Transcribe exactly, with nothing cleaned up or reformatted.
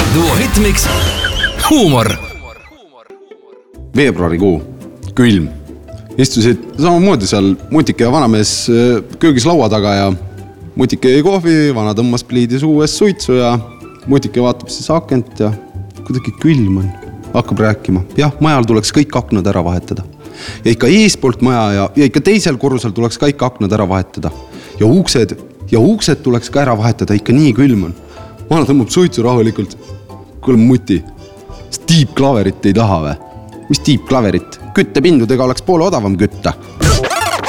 Duo Hitmix huumor. Veebruarikuu, külm. Istusid samamoodi seal Mutike ja vanamees köögis laua taga ja Mutike jäi kohvi, vana tõmmas pliidis uues suitsu ja Mutike vaatab siis akent ja kuidagi külm on. Hakkab rääkima. Jah, majal tuleks kõik aknad ära vahetada. Ja ikka eespoolt maja ja, ja ikka teisel korrusel tuleks kõik aknad ära vahetada. Ja uksed, ja uksed tuleks ka ära vahetada, ikka nii külm on. Vana tõmbab suitsu rahulikult. Kuule Muti, Steve Klaverit ei taha või? Mis Steve Klaverit? Küttepindudega oleks poole odavam kütta.